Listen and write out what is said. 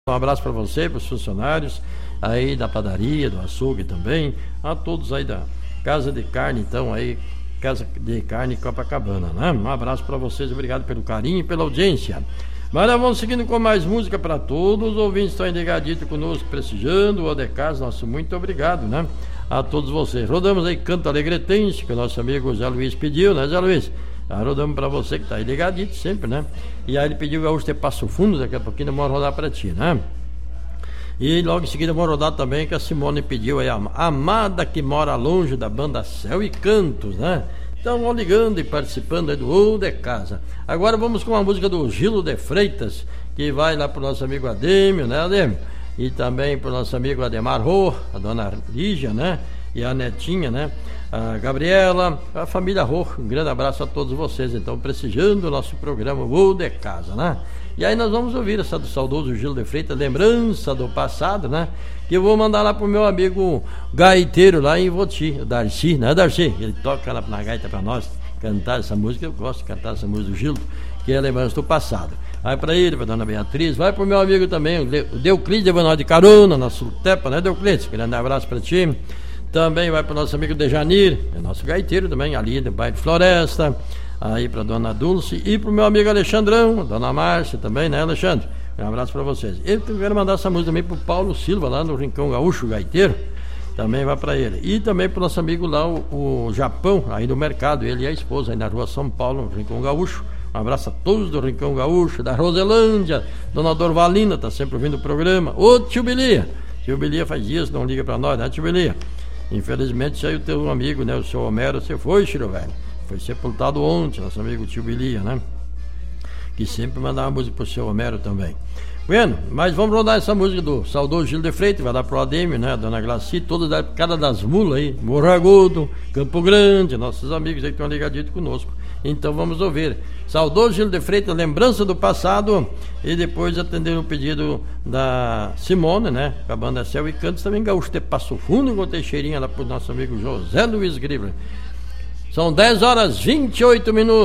Um abraço para você, para os funcionários aí da padaria, do açougue também, a todos aí da Casa de Carne, então aí, Casa de Carne Copacabana, né? Um abraço para vocês, obrigado pelo carinho e pela audiência. Mas nós vamos seguindo com mais música para todos, os ouvintes estão ligadinhos conosco, prestigiando, o Odecas, nosso muito obrigado, né? A todos vocês. Rodamos aí Canto Alegretense, que o nosso amigo Zé Luiz pediu, né, Zé Luiz? Rodamos para você que tá aí ligadito sempre, né? E aí ele pediu Gaúcho ter Passo Fundo, daqui a pouquinho vamos rodar para ti, né? E logo em seguida vamos rodar também que a Simone pediu aí, a Amada que mora longe, da banda Céu e Cantos, né? Então vão ligando e participando aí do Ou de Casa. Agora vamos com a música do Gilo de Freitas, que vai lá pro nosso amigo Adêmio, né, Adêmio? E também pro nosso amigo Ademar Rô, a dona Lígia, né? E a netinha, né? A Gabriela, a família Rô. Um grande abraço a todos vocês, então, prestigiando o nosso programa Ou de Casa, né? E aí nós vamos ouvir essa do saudoso Gilo de Freitas, lembrança do passado, né? Que eu vou mandar lá pro meu amigo gaiteiro lá em Voti, o Darcy, né, Darcy? Ele toca lá na gaita pra nós, cantar essa música, eu gosto de cantar essa música do Gilo, que é lembrança do passado. Vai pra ele, pra dona Beatriz, vai pro meu amigo também, o Deuclides de Vanal de Carona, nosso Tepa, né, Deuclides? Grande abraço pra ti. Também vai pro nosso amigo Dejanir, é nosso gaiteiro também, ali do bairro de Floresta. Aí pra dona Dulce e pro meu amigo Alexandrão, dona Márcia também, né, Alexandre? Um abraço pra vocês. Eu quero mandar essa música também pro Paulo Silva, lá no Rincão Gaúcho, gaiteiro. Também vai pra ele. E também pro nosso amigo lá, o Japão, aí no mercado, ele e a esposa, aí na rua São Paulo, no Rincão Gaúcho. Um abraço a todos do Rincão Gaúcho, da Roselândia, dona Dorvalina, tá sempre ouvindo o programa. Ô tio Bilia, tio Bilia faz dias, não liga pra nós, né, tio Bilia? Infelizmente, aí o teu amigo, né, o seu Homero, você foi, Chiro Velho. Foi sepultado ontem, nosso amigo tio Bilia, né? Que sempre mandava música pro seu Homero também. Bueno, mas vamos rodar essa música do saudoso Gilo de Freitas, vai dar pro Adêmio, né? Dona Glaci, toda da cara das mulas aí, Morro Agudo, Campo Grande, nossos amigos aí que estão ligadinhos conosco. Então vamos ouvir. Saudoso Gilo de Freitas, lembrança do passado, e depois atender o pedido da Simone, né? Com a banda Céu e Cantos, também Gaúcho de Passo Fundo, com Teixeirinha lá pro nosso amigo José Luiz Gribler. São 10 horas 28 minutos.